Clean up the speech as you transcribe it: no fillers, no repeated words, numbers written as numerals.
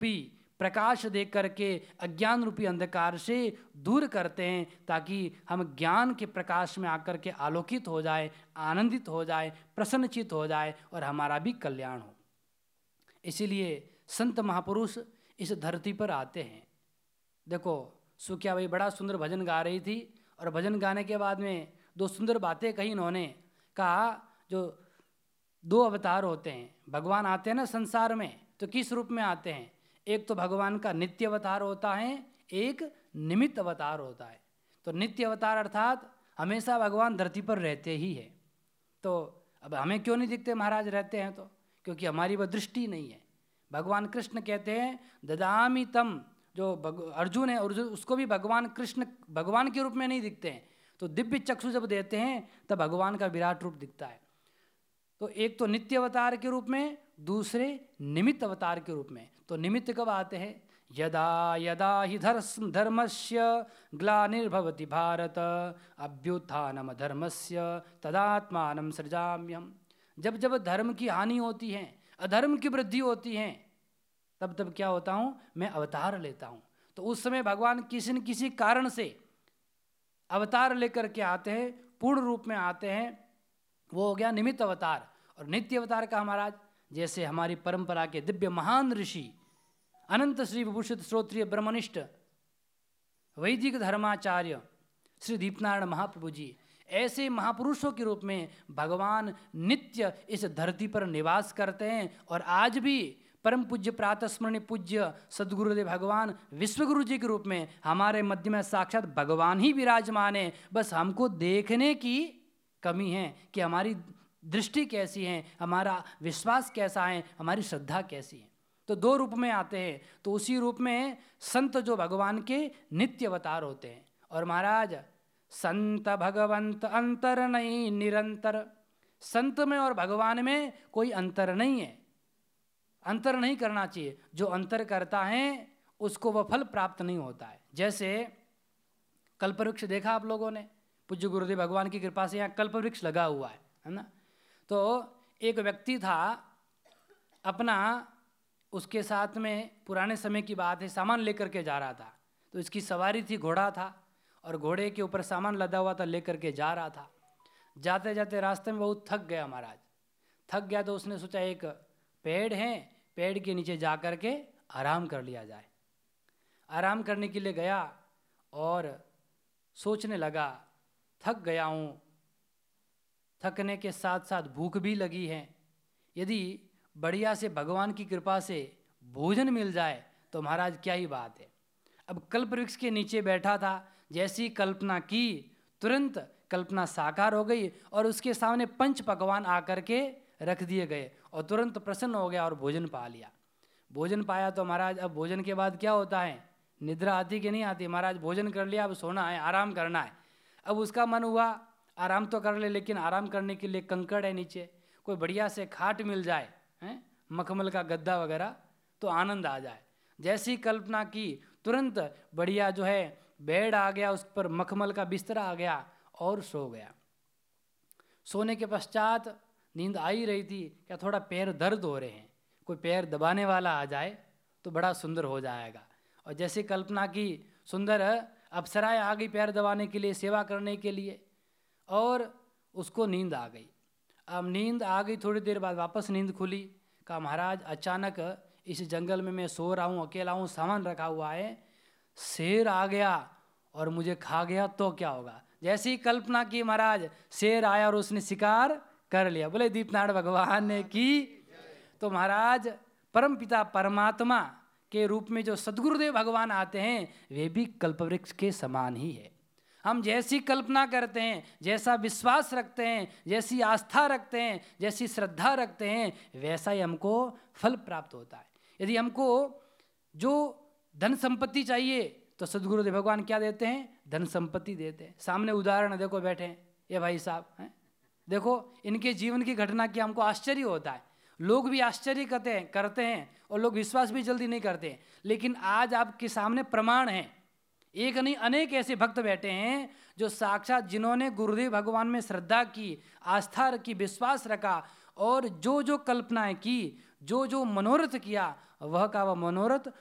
प्रकाश दे करके अज्ञान रूपी अंधकार से दूर करते हैं, ताकि हम ज्ञान के प्रकाश में आकर के आलोकित हो जाए, आनंदित हो जाए, प्रसन्नचित हो जाए और हमारा भी कल्याण हो। इसीलिए संत महापुरुष इस धरती पर आते हैं। देखो सुखिया भाई बड़ा सुंदर भजन गा रही थी, और भजन गाने के बाद में दो सुंदर बातें कही इन्होंने। कहा जो दो अवतार होते हैं, भगवान आते हैं ना संसार में, तो किस रूप में आते हैं? एक तो भगवान का नित्य अवतार होता है, एक निमित्त अवतार होता है। तो नित्य अवतार अर्थात हमेशा भगवान धरती पर रहते ही है। तो अब हमें क्यों नहीं दिखते महाराज रहते हैं तो? क्योंकि हमारी वह दृष्टि नहीं है। भगवान कृष्ण कहते हैं ददामि तम, जो अर्जुन है अर्जुन उसको भी भगवान कृष्ण भगवान के रूप में नहीं दिखते हैं। तो दिव्य चक्षु जब देते हैं तब भगवान का विराट रूप दिखता है। तो एक तो नित्य अवतार के रूप में, दूसरे निमित्त अवतार के रूप में। तो निमित्त कब आते हैं? यदा यदा हि धर्मस्य ग्लानिर्भवति भारत अभ्युत्थानम धर्मस्य तदात्मानं सृजाम्यहम्। जब जब धर्म की हानि होती है, अधर्म की वृद्धि होती है, तब तब क्या होता हूँ? मैं अवतार लेता हूँ। तो उस समय भगवान किसी न किसी कारण से अवतार लेकर के आते हैं, पूर्ण रूप में आते हैं। वो हो गया निमित्त अवतार। और नित्य अवतार का महाराज, जैसे हमारी परंपरा के दिव्य महान ऋषि अनंत श्री विभूषित श्रोत्रिय ब्रह्मनिष्ठ वैदिक धर्माचार्य श्री दीपनारायण महाप्रभु जी, ऐसे महापुरुषों के रूप में भगवान नित्य इस धरती पर निवास करते हैं। और आज भी परम पूज्य प्रातः स्मरणीय पूज्य सद्गुरुदेव भगवान विश्वगुरु जी के रूप में हमारे मध्य में साक्षात भगवान ही विराजमान है। बस हमको देखने की कमी है कि हमारी दृष्टि कैसी है, हमारा विश्वास कैसा है, हमारी श्रद्धा कैसी है। तो दो रूप में आते हैं। तो उसी रूप में संत जो भगवान के नित्य अवतार होते हैं। और महाराज संत भगवंत अंतर नहीं निरंतर, संत में और भगवान में कोई अंतर नहीं है, अंतर नहीं करना चाहिए। जो अंतर करता है उसको वह फल प्राप्त नहीं होता है। जैसे कल्पवृक्ष देखा आप लोगों ने, पूज्य गुरुदेव भगवान की कृपा से यहाँ कल्पवृक्ष लगा हुआ है ना। तो एक व्यक्ति था, अपना उसके साथ में पुराने समय की बात है, सामान लेकर के जा रहा था। तो इसकी सवारी थी, घोड़ा था, और घोड़े के ऊपर सामान लदा हुआ था, लेकर के जा रहा था। जाते जाते रास्ते में बहुत थक गया महाराज। थक गया तो उसने सोचा एक पेड़ है, पेड़ के नीचे जा कर के आराम कर लिया जाए। आराम करने के लिए गया और सोचने लगा, थक गया हूँ, थकने के साथ साथ भूख भी लगी है, यदि बढ़िया से भगवान की कृपा से भोजन मिल जाए तो महाराज क्या ही बात है। अब कल्पवृक्ष के नीचे बैठा था, जैसी कल्पना की तुरंत कल्पना साकार हो गई और उसके सामने पंच पकवान आकर के रख दिए गए और तुरंत प्रसन्न हो गया और भोजन पा लिया। भोजन पाया तो महाराज अब भोजन के बाद क्या होता है? निद्रा आती कि नहीं आती? महाराज भोजन कर लिया, अब सोना है, आराम करना है। अब उसका मन हुआ आराम तो कर ले, लेकिन आराम करने के लिए कंकड़ है नीचे, कोई बढ़िया से खाट मिल जाए, हैं मखमल का गद्दा वगैरह, तो आनंद आ जाए। जैसी कल्पना की तुरंत बढ़िया जो है बेड आ गया, उस पर मखमल का बिस्तरा आ गया और सो गया। सोने के पश्चात नींद आ ही रही थी, क्या थोड़ा पैर दर्द हो रहे हैं, कोई पैर दबाने वाला आ जाए तो बड़ा सुंदर हो जाएगा। और जैसे कल्पना की सुंदर अप्सराएं आ गई पैर दबाने के लिए, सेवा करने के लिए, और उसको नींद आ गई। अब नींद आ गई, थोड़ी देर बाद वापस नींद खुली। कहा महाराज अचानक इस जंगल में मैं सो रहा हूँ, अकेला हूँ, सामान रखा हुआ है, शेर आ गया और मुझे खा गया तो क्या होगा? जैसी कल्पना की महाराज, शेर आया और उसने शिकार कर लिया। बोले दीपनारायण भगवान ने की। तो महाराज परम पिता परमात्मा के रूप में जो सद्गुरुदेव भगवान आते हैं वे भी कल्पवृक्ष के समान ही है। हम जैसी कल्पना करते हैं, जैसा विश्वास रखते हैं, जैसी आस्था रखते हैं, जैसी श्रद्धा रखते हैं, वैसा ही हमको फल प्राप्त होता है। यदि हमको जो धन संपत्ति चाहिए तो सद्गुरुदेव भगवान क्या देते हैं? धन संपत्ति देते हैं। सामने उदाहरण देखो बैठे हैं ये भाई साहब हैं, देखो इनके जीवन की घटना की हमको आश्चर्य होता है। लोग भी आश्चर्य करते हैं और लोग विश्वास भी जल्दी नहीं करते, लेकिन आज आपके सामने प्रमाण है। एक नहीं अनेक ऐसे भक्त बैठे हैं जो साक्षात जिन्होंने गुरुदेव भगवान में श्रद्धा की, आस्था रखी, विश्वास रखा और जो जो कल्पनाएं की, जो जो मनोरथ किया वह का वह मनोरथ